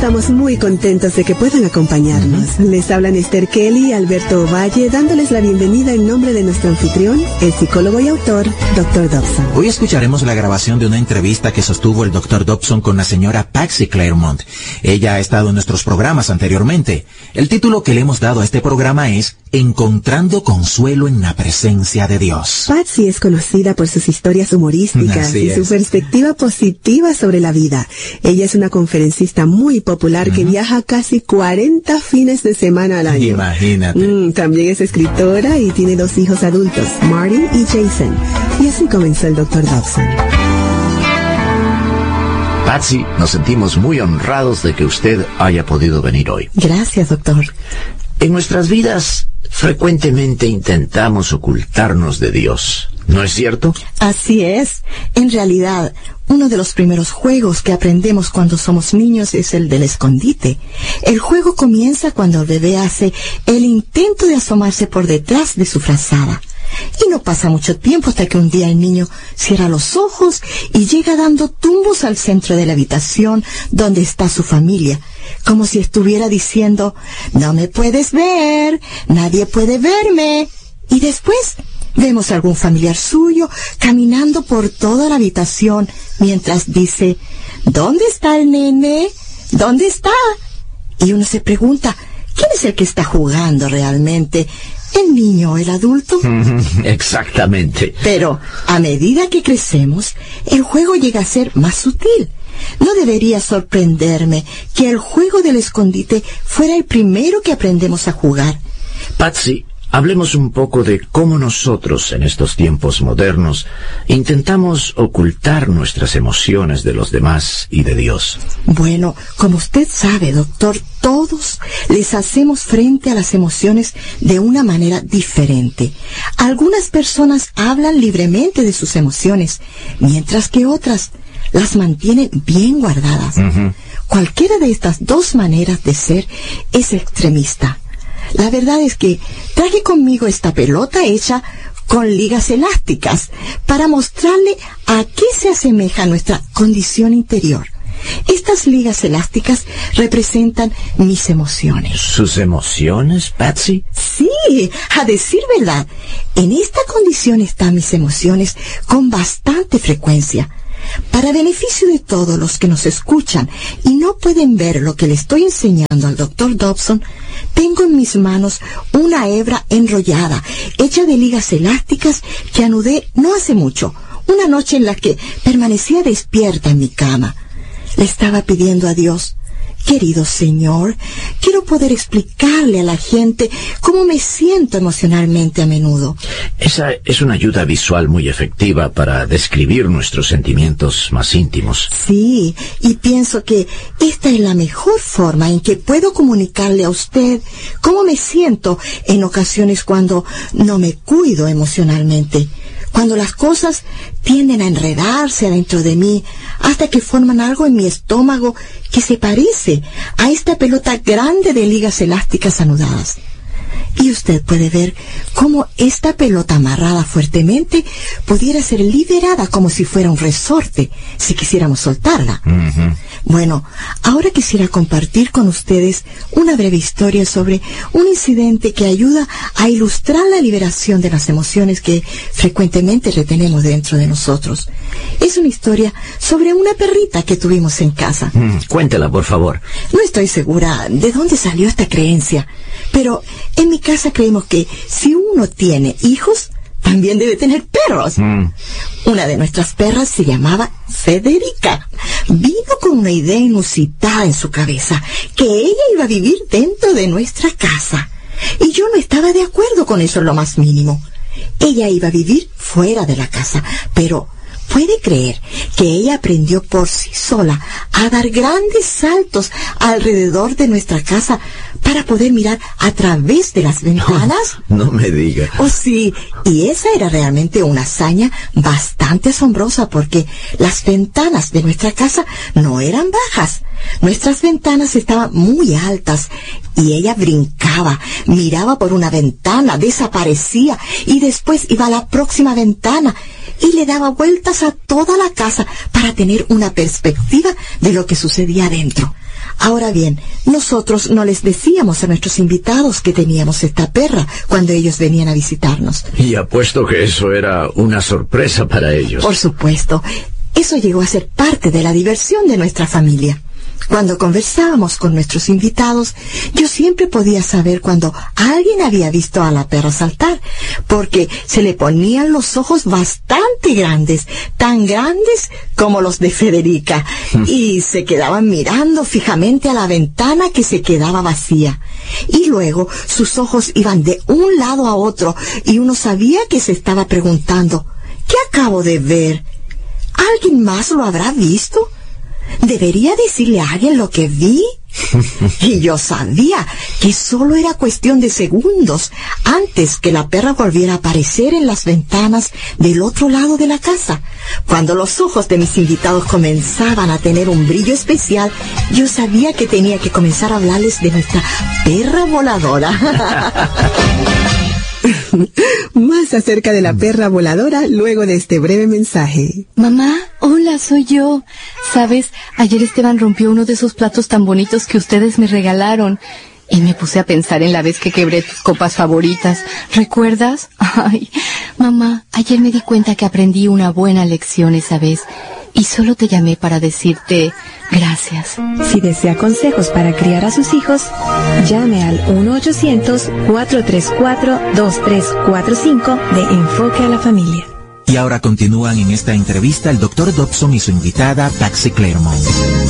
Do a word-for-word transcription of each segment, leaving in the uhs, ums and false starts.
Estamos muy contentos de que puedan acompañarnos. Uh-huh. Les hablan Esther Kelly y Alberto Ovalle, dándoles la bienvenida en nombre de nuestro anfitrión, el psicólogo y autor, doctor Dobson. Hoy escucharemos la grabación de una entrevista que sostuvo el doctor Dobson con la señora Patsy Clairmont. Ella ha estado en nuestros programas anteriormente. El título que le hemos dado a este programa es Encontrando consuelo en la presencia de Dios. Patsy es conocida por sus historias humorísticas Así y es. su perspectiva positiva sobre la vida. Ella es una conferencista muy popular uh-huh. que viaja casi cuarenta fines de semana al año. Imagínate. Mm, también es escritora y tiene dos hijos adultos, Marty y Jason. Y así comenzó el doctor Dobson. Patsy, nos sentimos muy honrados de que usted haya podido venir hoy. Gracias, doctor. En nuestras vidas, frecuentemente intentamos ocultarnos de Dios, ¿no es cierto? Así es. En realidad, uno de los primeros juegos que aprendemos cuando somos niños es el del escondite. El juego comienza cuando el bebé hace el intento de asomarse por detrás de su frazada. Y no pasa mucho tiempo hasta que un día el niño cierra los ojos y llega dando tumbos al centro de la habitación donde está su familia, como si estuviera diciendo, no me puedes ver, nadie puede verme. Y después vemos a algún familiar suyo caminando por toda la habitación mientras dice, ¿dónde está el nene? ¿Dónde está? Y uno se pregunta, ¿quién es el que está jugando realmente? ¿El niño o el adulto? Exactamente. Pero a medida que crecemos, el juego llega a ser más sutil. No debería sorprenderme que el juego del escondite fuera el primero que aprendemos a jugar. Patsy, hablemos un poco de cómo nosotros, en estos tiempos modernos, intentamos ocultar nuestras emociones de los demás y de Dios. Bueno, como usted sabe, doctor, todos les hacemos frente a las emociones de una manera diferente. Algunas personas hablan libremente de sus emociones, mientras que otras las mantienen bien guardadas. Uh-huh. Cualquiera de estas dos maneras de ser es extremista. La verdad es que traje conmigo esta pelota hecha con ligas elásticas para mostrarle a qué se asemeja nuestra condición interior. Estas ligas elásticas representan mis emociones. ¿Sus emociones, Patsy? Sí, a decir verdad, en esta condición están mis emociones con bastante frecuencia. Para beneficio de todos los que nos escuchan y no pueden ver lo que le estoy enseñando al doctor Dobson, tengo en mis manos una hebra enrollada, hecha de ligas elásticas que anudé no hace mucho, una noche en la que permanecía despierta en mi cama. Le estaba pidiendo a Dios, querido Señor, quiero poder explicarle a la gente cómo me siento emocionalmente a menudo. Esa es una ayuda visual muy efectiva para describir nuestros sentimientos más íntimos. Sí, y pienso que esta es la mejor forma en que puedo comunicarle a usted cómo me siento en ocasiones cuando no me cuido emocionalmente. Cuando las cosas tienden a enredarse adentro de mí hasta que forman algo en mi estómago que se parece a esta pelota grande de ligas elásticas anudadas. Y usted puede ver cómo esta pelota amarrada fuertemente pudiera ser liberada como si fuera un resorte, si quisiéramos soltarla. Uh-huh. Bueno, ahora quisiera compartir con ustedes una breve historia sobre un incidente que ayuda a ilustrar la liberación de las emociones que frecuentemente retenemos dentro de nosotros. Es una historia sobre una perrita que tuvimos en casa. Mm, cuéntela, por favor. No estoy segura de dónde salió esta creencia, pero en mi casa creemos que si uno tiene hijos, también debe tener perros. Mm. Una de nuestras perras se llamaba Federica. Vino con una idea inusitada en su cabeza, que ella iba a vivir dentro de nuestra casa. Y yo no estaba de acuerdo con eso en lo más mínimo. Ella iba a vivir fuera de la casa, pero ¿puede creer que ella aprendió por sí sola a dar grandes saltos alrededor de nuestra casa para poder mirar a través de las ventanas? No, no me diga. Oh, sí, y esa era realmente una hazaña bastante asombrosa porque las ventanas de nuestra casa no eran bajas. Nuestras ventanas estaban muy altas y ella brincaba, miraba por una ventana, desaparecía y después iba a la próxima ventana. y le daba vueltas a toda la casa para tener una perspectiva de lo que sucedía adentro. Ahora bien, nosotros no les decíamos a nuestros invitados que teníamos esta perra cuando ellos venían a visitarnos. Y apuesto que eso era una sorpresa para ellos. Por supuesto, eso llegó a ser parte de la diversión de nuestra familia. Cuando conversábamos con nuestros invitados, yo siempre podía saber cuando alguien había visto a la perra saltar, porque se le ponían los ojos bastante grandes, tan grandes como los de Federica, y se quedaban mirando fijamente a la ventana que se quedaba vacía. Y luego sus ojos iban de un lado a otro, y uno sabía que se estaba preguntando, ¿qué acabo de ver? ¿Alguien más lo habrá visto? ¿Debería decirle a alguien lo que vi? Y yo sabía que solo era cuestión de segundos antes que la perra volviera a aparecer en las ventanas del otro lado de la casa. Cuando los ojos de mis invitados comenzaban a tener un brillo especial, yo sabía que tenía que comenzar a hablarles de nuestra perra voladora. Más acerca de la perra voladora luego de este breve mensaje. Mamá, hola, soy yo. ¿Sabes? Ayer Esteban rompió uno de esos platos tan bonitos que ustedes me regalaron. Y me puse a pensar en la vez que quebré tus copas favoritas. ¿Recuerdas? Ay, mamá, ayer me di cuenta que aprendí una buena lección esa vez. Y solo te llamé para decirte gracias. Si desea consejos para criar a sus hijos, llame al uno ochocientos, cuatro tres cuatro, dos tres cuatro cinco de Enfoque a la Familia. Y ahora continúan en esta entrevista el doctor Dobson y su invitada Patsy Clairmont.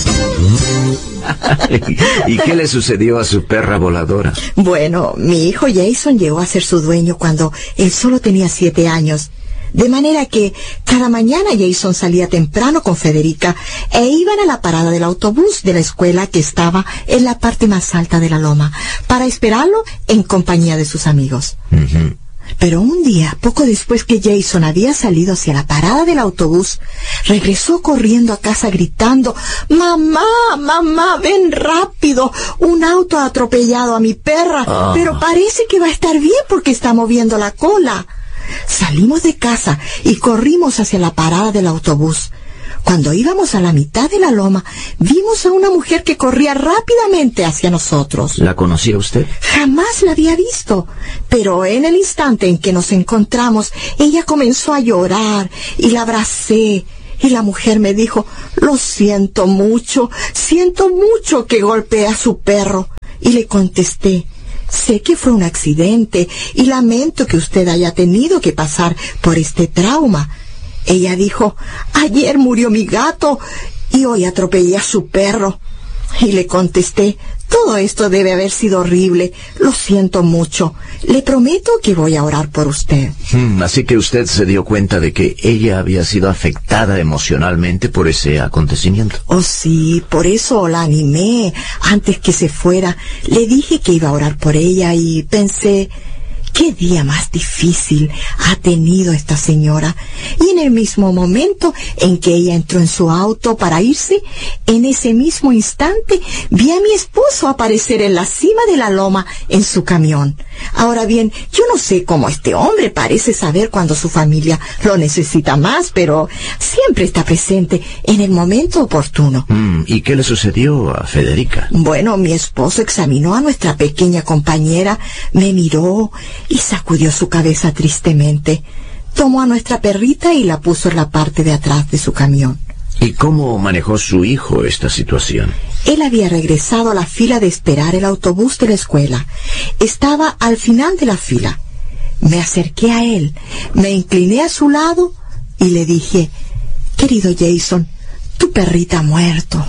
¿Y qué le sucedió a su perra voladora? Bueno, mi hijo Jason llegó a ser su dueño cuando él solo tenía siete años. De manera que cada mañana Jason salía temprano con Federica e iban a la parada del autobús de la escuela que estaba en la parte más alta de la loma para esperarlo en compañía de sus amigos. Uh-huh. Pero un día, poco después que Jason había salido hacia la parada del autobús, regresó corriendo a casa gritando, «Mamá, mamá, ven rápido, un auto ha atropellado a mi perra, oh. pero parece que va a estar bien porque está moviendo la cola». Salimos de casa y corrimos hacia la parada del autobús. Cuando íbamos a la mitad de la loma, vimos a una mujer que corría rápidamente hacia nosotros. ¿La conocía usted? Jamás la había visto, pero en el instante en que nos encontramos, ella comenzó a llorar y la abracé. Y la mujer me dijo, «Lo siento mucho, siento mucho que golpeé a su perro». Y le contesté, «Sé que fue un accidente y lamento que usted haya tenido que pasar por este trauma». Ella dijo, «Ayer murió mi gato y hoy atropellé a su perro». Y le contesté, «Todo esto debe haber sido horrible. Lo siento mucho. Le prometo que voy a orar por usted». Hmm, así que usted se dio cuenta de que ella había sido afectada emocionalmente por ese acontecimiento. Oh, sí, por eso la animé. Antes que se fuera, le dije que iba a orar por ella y pensé, ¿qué día más difícil ha tenido esta señora? Y en el mismo momento en que ella entró en su auto para irse, en ese mismo instante vi a mi esposo aparecer en la cima de la loma en su camión. Ahora bien, yo no sé cómo este hombre parece saber cuando su familia lo necesita más, pero siempre está presente en el momento oportuno. Mm, ¿y qué le sucedió a Federica? Bueno, mi esposo examinó a nuestra pequeña compañera, me miró y sacudió su cabeza tristemente. Tomó a nuestra perrita y la puso en la parte de atrás de su camión. ¿Y cómo manejó su hijo esta situación? Él había regresado a la fila de esperar el autobús de la escuela. Estaba al final de la fila. Me acerqué a él, me incliné a su lado y le dije, «Querido Jason, tu perrita ha muerto».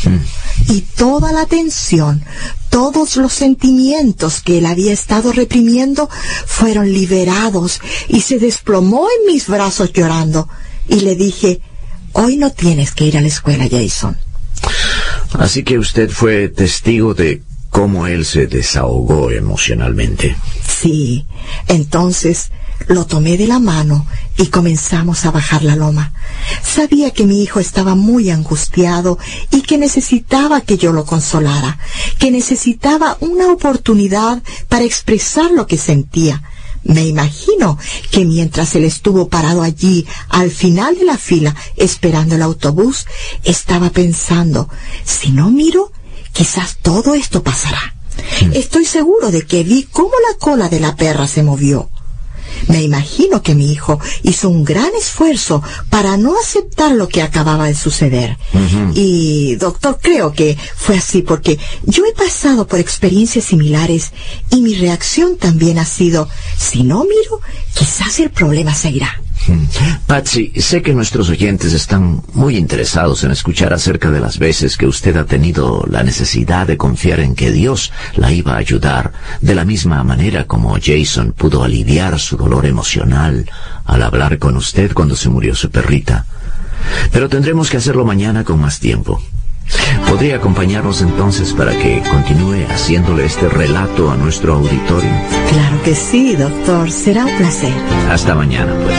Hmm. Y toda la tensión, todos los sentimientos que él había estado reprimiendo fueron liberados y se desplomó en mis brazos llorando. Y le dije, «Hoy no tienes que ir a la escuela, Jason». Así que usted fue testigo de cómo él se desahogó emocionalmente. Sí, entonces lo tomé de la mano y comenzamos a bajar la loma. Sabía que mi hijo estaba muy angustiado y que necesitaba que yo lo consolara, que necesitaba una oportunidad para expresar lo que sentía. Me imagino que mientras él estuvo parado allí al final de la fila esperando el autobús, estaba pensando, si no miro, quizás todo esto pasará. Mm. Estoy seguro de que vi cómo la cola de la perra se movió. Me imagino que mi hijo hizo un gran esfuerzo para no aceptar lo que acababa de suceder. Uh-huh. Y, doctor, creo que fue así porque yo he pasado por experiencias similares y mi reacción también ha sido, si no miro, quizás el problema seguirá. Patsy, sé que nuestros oyentes están muy interesados en escuchar acerca de las veces que usted ha tenido la necesidad de confiar en que Dios la iba a ayudar, de la misma manera como Jason pudo aliviar su dolor emocional al hablar con usted cuando se murió su perrita. Pero tendremos que hacerlo mañana con más tiempo. ¿Podría acompañarnos entonces para que continúe haciéndole este relato a nuestro auditorio? Claro que sí, doctor. Será un placer. Hasta mañana, pues.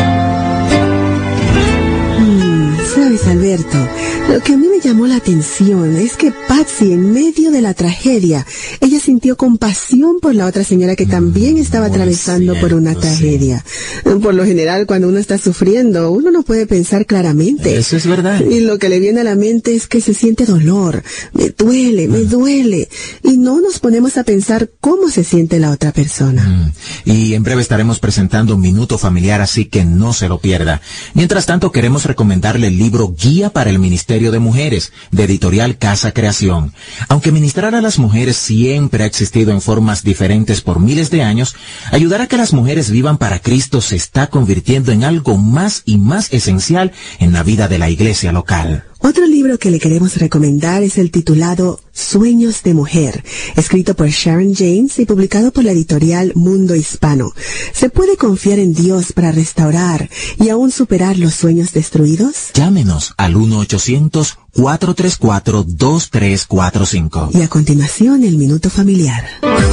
Hmm, ¿sabes, Alberto? Lo que a mí me llamó la atención es que Patsy, en medio de la tragedia, ella sintió compasión por la otra señora que también estaba Muy atravesando cierto, por una tragedia. Sí. Por lo general, cuando uno está sufriendo, uno no puede pensar claramente. Eso es verdad. Y lo que le viene a la mente es que se siente dolor. Me duele, me duele. Y no nos ponemos a pensar cómo se siente la otra persona. Mm. Y en breve estaremos presentando un minuto familiar, así que no se lo pierda. Mientras tanto, queremos recomendarle el libro Guía para el Ministerio de Mujeres, de editorial Casa Creación. Aunque ministrar a las mujeres siempre ha existido en formas diferentes por miles de años, ayudar a que las mujeres vivan para Cristo se está convirtiendo en algo más y más esencial en la vida de la iglesia local. Otro libro que le queremos recomendar es el titulado Sueños de Mujer, escrito por Sharon James y publicado por la editorial Mundo Hispano. ¿Se puede confiar en Dios para restaurar y aún superar los sueños destruidos? Llámenos al uno ochocientos, cuatro tres cuatro, dos tres cuatro cinco. Y a continuación, el Minuto Familiar.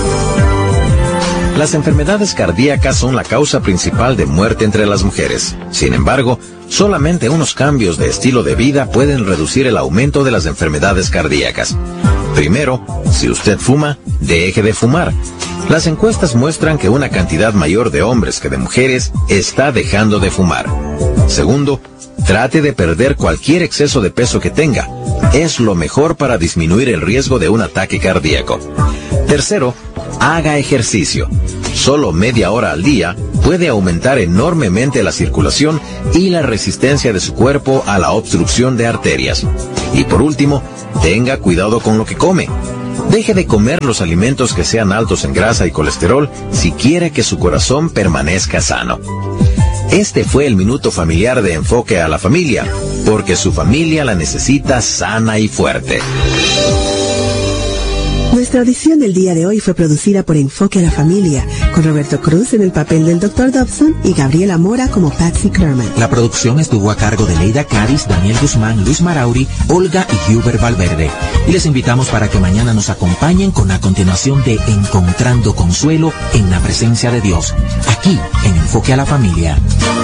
Las enfermedades cardíacas son la causa principal de muerte entre las mujeres. Sin embargo, solamente unos cambios de estilo de vida pueden reducir el aumento de las enfermedades cardíacas. Primero, si usted fuma, deje de fumar. Las encuestas muestran que una cantidad mayor de hombres que de mujeres está dejando de fumar. Segundo, trate de perder cualquier exceso de peso que tenga. Es lo mejor para disminuir el riesgo de un ataque cardíaco. Tercero, haga ejercicio. Solo media hora al día puede aumentar enormemente la circulación y la resistencia de su cuerpo a la obstrucción de arterias. Y por último, tenga cuidado con lo que come. Deje de comer los alimentos que sean altos en grasa y colesterol si quiere que su corazón permanezca sano. Este fue el Minuto Familiar de Enfoque a la Familia, porque su familia la necesita sana y fuerte. Nuestra audición del día de hoy fue producida por Enfoque a la Familia, con Roberto Cruz en el papel del doctor Dobson y Gabriela Mora como Patsy Kerman. La producción estuvo a cargo de Leida Cádiz, Daniel Guzmán, Luis Marauri, Olga y Hubert Valverde. Y les invitamos para que mañana nos acompañen con la continuación de Encontrando Consuelo en la Presencia de Dios, aquí en Enfoque a la Familia.